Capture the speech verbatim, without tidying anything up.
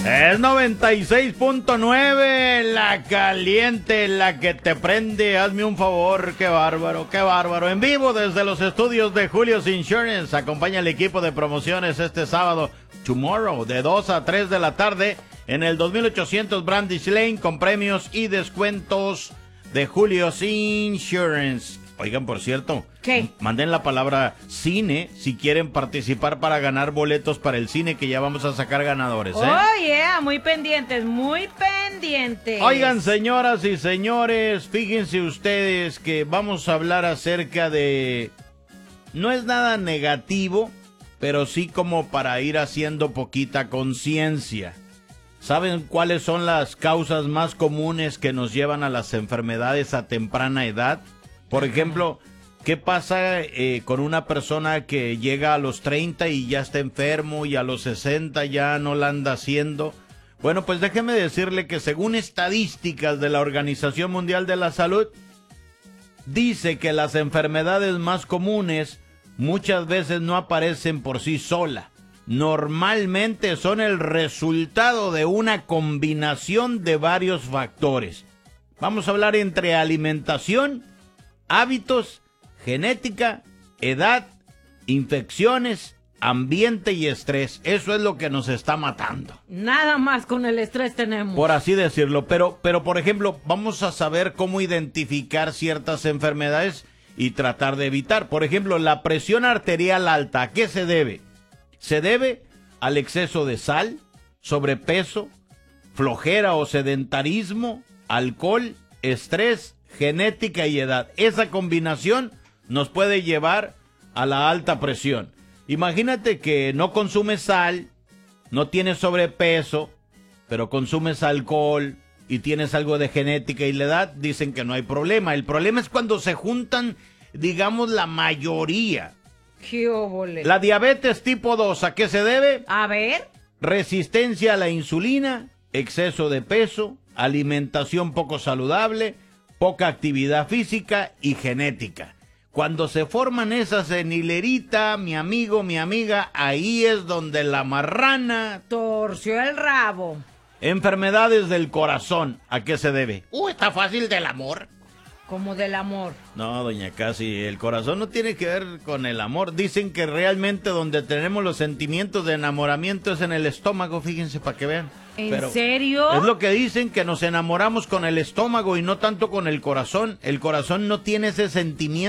Es noventa y seis punto nueve, la caliente, la que te prende. Hazme un favor, qué bárbaro, qué bárbaro. En vivo desde los estudios de Julio's Insurance. Acompaña al equipo de promociones este sábado, tomorrow, de dos a tres de la tarde, en el dos mil ochocientos Brandish Lane, con premios y descuentos de Julio's Insurance. Oigan, por cierto, ¿qué? Manden la palabra cine si quieren participar para ganar boletos para el cine, que ya vamos a sacar ganadores, ¿eh? Oh, yeah, muy pendientes, muy pendientes. Oigan, señoras y señores, fíjense ustedes que vamos a hablar acerca de... No es nada negativo, pero sí como para ir haciendo poquita conciencia. ¿Saben cuáles son las causas más comunes que nos llevan a las enfermedades a temprana edad? Por ejemplo, ¿qué pasa eh, con una persona que llega a los treinta y ya está enfermo y a los sesenta ya no la anda haciendo? Bueno, pues déjeme decirle que según estadísticas de la Organización Mundial de la Salud, dice que las enfermedades más comunes muchas veces no aparecen por sí solas. Normalmente son el resultado de una combinación de varios factores. Vamos a hablar entre alimentación, hábitos, genética, edad, infecciones, ambiente y estrés. Eso es lo que nos está matando. Nada más con el estrés tenemos. Por así decirlo. Pero, pero por ejemplo, vamos a saber cómo identificar ciertas enfermedades y tratar de evitar. Por ejemplo, la presión arterial alta, ¿a qué se debe? Se debe al exceso de sal, sobrepeso, flojera o sedentarismo, alcohol, estrés, genética y edad. Esa combinación nos puede llevar a la alta presión. Imagínate que no consumes sal, no tienes sobrepeso, pero consumes alcohol y tienes algo de genética y la edad, dicen que no hay problema. El problema es cuando se juntan, digamos, la mayoría. ¡Qué óvole! La diabetes tipo dos, ¿a qué se debe? A ver. Resistencia a la insulina, exceso de peso, alimentación poco saludable, poca actividad física y genética. Cuando se forman esas en hilerita, mi amigo, mi amiga, ahí es donde la marrana torció el rabo. Enfermedades del corazón, ¿a qué se debe? Uh, está fácil, del amor. Como del amor. No, doña Casi, el corazón no tiene que ver con el amor. Dicen que realmente donde tenemos los sentimientos de enamoramiento es en el estómago, fíjense para que vean. ¿En Pero serio? es lo que dicen, que nos enamoramos con el estómago y no tanto con el corazón. El corazón no tiene ese sentimiento